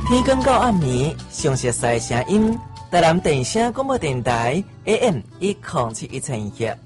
天光到暗暝，详细的声音，台南电声广播电台 AM107112。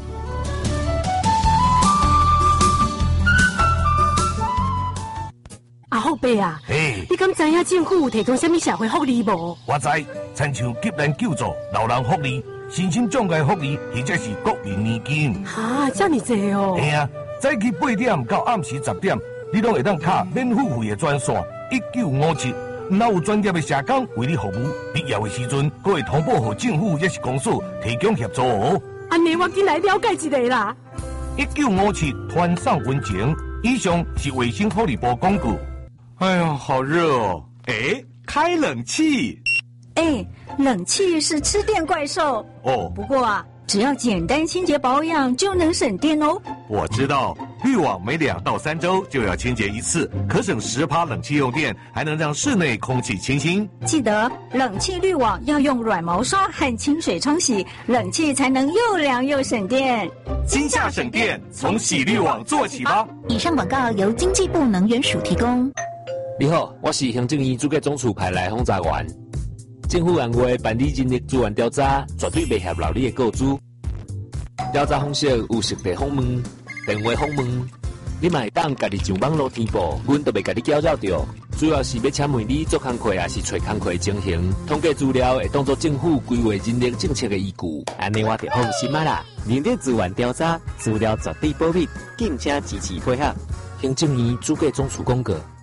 阿后伯啊，你敢知影政府有提供什么社会福利无？ 我知，亲像急难救助、老人福利、身心障碍福利，或者是国民年金。 哈，这么多哦！ 嘿啊，早起8点到暗时10点，你拢会当卡免付费的专线1957。若有专业的社工为你服务，必要的时阵，还会通报给政府也是公司提供协助哦。 安尼我进来了解一下啦。 1957团上温情，以上是卫生福利部广告。 哎呀，好热哦！哎，开冷气。 哎，冷气是吃电怪兽哦。 不过啊，只要简单清洁保养就能省电哦。 我知道，滤网每2到3周就要清洁一次，可省10%冷气用电，还能让室内空气清新。 记得冷气滤网要用软毛刷和清水冲洗，冷气才能又凉又省电。 今夏省电，从洗滤网做起吧。 以上广告由经济部能源署提供。 你好，我是行政院主计总处派来轰炸员。政府按月办理人力资源调查，绝对袂合劳你的告知。调查方式有实地访问、电话访问，你嘛会当家己上网络填报，阮都袂家己搅扰着。主要是要请问你做工课也是找工课情形，统计资料会当作政府规划人力政策的依据。安尼我就放心啊啦。人力资源调查资料绝对保密，敬请支持配合。行政院主计总处公告。